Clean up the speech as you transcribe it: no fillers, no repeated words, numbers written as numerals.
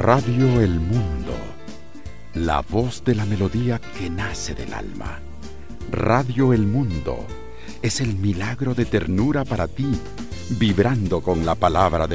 Radio El Mundo, la voz de la melodía que nace del alma. Radio El Mundo es el milagro de ternura para ti, vibrando con la palabra de